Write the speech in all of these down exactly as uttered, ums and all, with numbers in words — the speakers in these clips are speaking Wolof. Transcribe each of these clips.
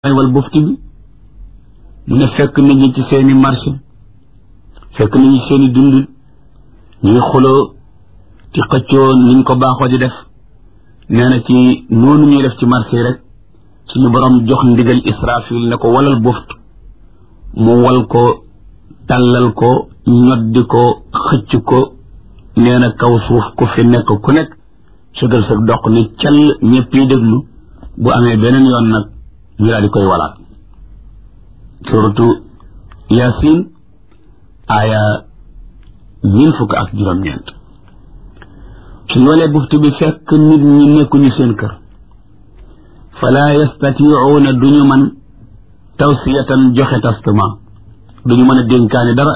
wal bufti bi mu ne fekk nit ñi ci seeni marché fekk nit ñi seeni dund ñuy xuloo ci xëccoo niñ ko baaxoo di def nee na ci noonu ñuy def ci marché rek suñu borom jox ndigal Israfil ne ko walal buft mu wal ko tàllal ko ñoddi ko xëcc ko nee na kaw suuf ku fi nekk ku nekk sugal sa doq ni call ñëpp yi déglu bu amee beneen yoon nag ñu daal di koy walaat suratu Yaasin aaya ñeent fukk ak juróom-ñeent suñu walee buftu bi fekk nit ñi nekkuñu seen kër fala yastatiuuna duñu man tawsiyatan joxe testament duñu mën a dénkaane dara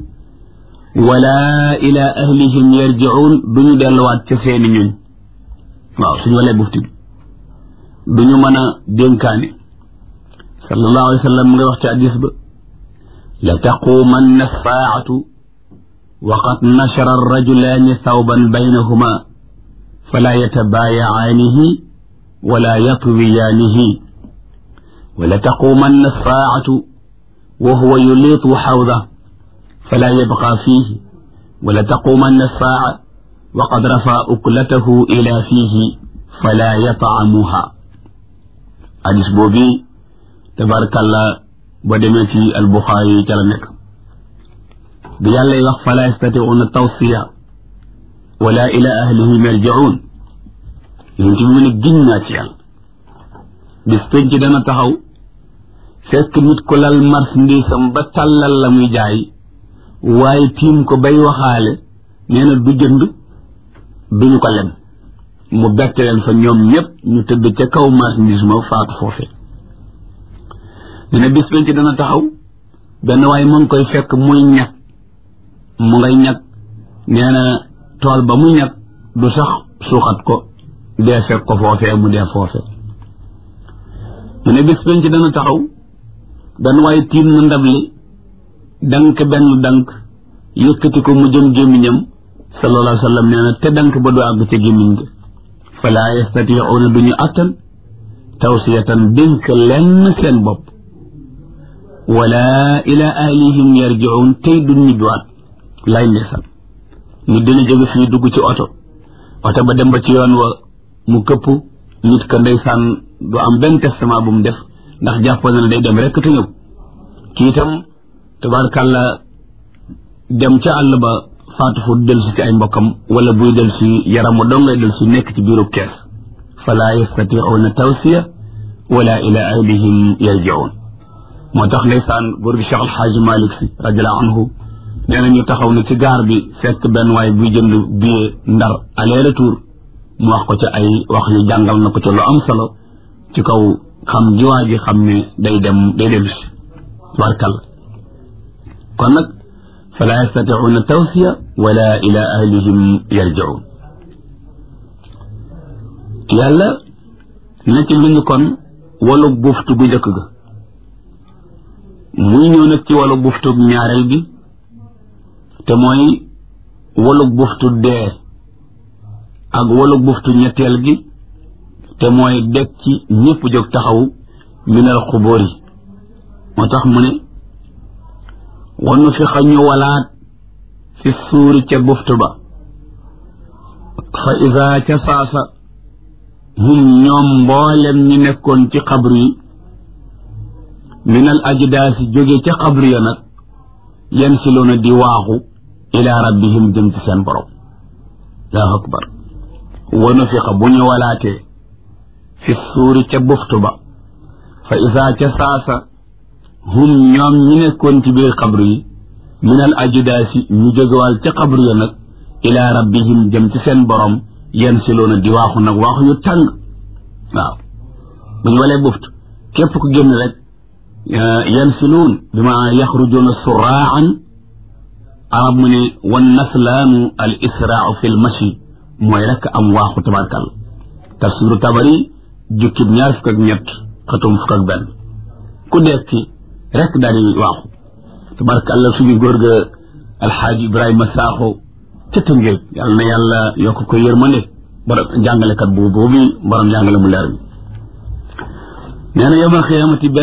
wala ila ahlihim yarji'uun duñu delluwaat ca seeni ñuñ waaw suñu walee buftu bi duñu mën a dénkaane sallallahu alayhi wa sallam mu ngay wax ci hadiis ba la taquumanna saa'atu wa qad nashara ar-rajulaani thawban baynahuma fala yatabaayaanihi wala yatwiyaanihi wa la taquumanna saa'atu wa huwa yuliitu hawdahu fala yabqaa fiihi wa la taquumanna saa'a wa qad rafa'a uklatahu ilaa fiihi fala yat'amuhaa hadiis boobu tabarakallah ba demee ci al-Buxaari ca la nekk bi yàlla wax fala yastati'uuna tawsiya wala ila ahlihim yarji'uun yéen ci mu ne giñ naa ci yàlla bis penc dana taxaw fekk nit ko lal marchandise am ba tàllal la muy jaay waaye tiim ko bay waxaale nee na du jënd duñu ko lem mu bett leen fa ñoom ñëpp ñu tëdd ca kaw marchandise ma faatu foofee dina bis penc dana taxaw benn waaye mu ngi koy fekk muy ñag mu ngay ñag nee na tool ba muy ñag du sax suuxat ko dee fekk ko foofee mu dee foofee dina bis penc dana taxaw benn waaye tiim na ndab li dank benn dank yëkkati ko mu jëm gémmiñam sallallahu alayhi wa sallam nee na te dank ba du àgg ca gémmiñ ga fala yastati'uuna duñu attan tawsiyatan dénk lenn seen bopp wala ila ahlihim yarji'uun tey du ñibbiwaat lay ndeysaan ñu dina jóge fii dugg ci oto oto ba dem ba ci yoon wa mu këpp nit ka ndeysaan du am benn testament bu mu def ndax jàpp na ne day dem rekk te ñëw kii itam tabaarkàlla dem ca àll ba faatu fu del si ci ay mbokkam wala buy del si yaram wa dong ngay del si nekk ci biiru kees fala yastati'uuna tawsiya wala ila ahlihim yarji'uun moo tax ndeysaan góor gi Cheikh Al Hadj Malick Sy radiyallahu anhu nee na ñu taxaw ne ci gaar bi fekk benn waay buy jënd billet ndar aller retour mu wax ko ca ay wax yu jàngal na ko ca lu am solo ci kaw xam jiwaa ji xam ne day dem day dellu si warkal kon nag fala yastati'uuna tawsiya wala ila ahlihim yarji'uun yàlla na ci lu ñu kon walu buftu gu njëkk ga muy ñëw nag ci walu buftu ñaareel gi te mooy walu buftu dee ak walu buftu ñetteel gi te mooy dekk ci ñëpp jóg taxaw minal xubóor yi moo tax mu ne wanu fi xañu walaat fi suuri ca buftu ba fa isa ca saasa hum ñoom mboolem ñi nekkoon ci xabru yi minal ajdaasi jóge ca xabru ya nag yan siloona di waaxu ila rabbihim jëm ci seen borom allahu akbar wanu fi xa bu ñu walaatee fi suuri ca buftu ba fa isa ca saasa hum ñoom ñi nekkoon ci biir xabru yi minal ajdaasi ñu jógewal ca xabru ya nag ila rabbihim jëm ci seen borom yan siloona di waaxu nag waaxu yu tàng waaw bu ñu walee buftu képp ku génn rek yansiluun bi ma yaxrujuuna suraan arab mu ne wan naslaanu al israau fi l mashi mooy rek am waaxu tabarkal tafsiru tabari jukkib ñaar fukk ak ñett xatum fukk ak benn ku dekki rek daal di waaxu tabarkal suñu góor ga alxaaji ibrahima saaxo ca Tëngéej yàlla na yàlla yokk ko yërmande borom jàngalekat boobu boobu borom jàngale mu leer mi nee na yawmal xiyaamati